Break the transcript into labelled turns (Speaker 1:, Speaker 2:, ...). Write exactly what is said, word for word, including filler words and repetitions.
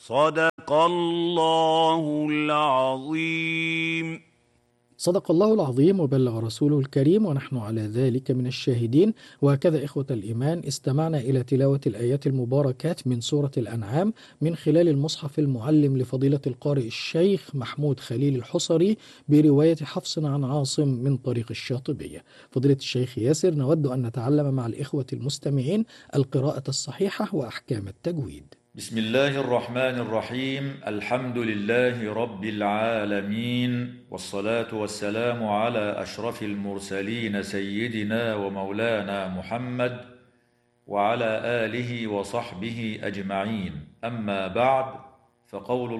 Speaker 1: صدق الله العظيم.
Speaker 2: صدق الله العظيم وبلغ رسوله الكريم، ونحن على ذلك من الشاهدين. وهكذا إخوة الإيمان استمعنا إلى تلاوة الآيات المباركات من سورة الأنعام من خلال المصحف المعلم لفضيلة القارئ الشيخ محمود خليل الحصري برواية حفص عن عاصم من طريق الشاطبية. فضيلة الشيخ ياسر، نود أن نتعلم مع الإخوة المستمعين القراءة الصحيحة وأحكام التجويد.
Speaker 3: بسم الله الرحمن الرحيم. الحمد لله رب العالمين، والصلاة والسلام على أشرف المرسلين سيدنا ومولانا محمد وعلى آله وصحبه أجمعين. أما بعد، فقول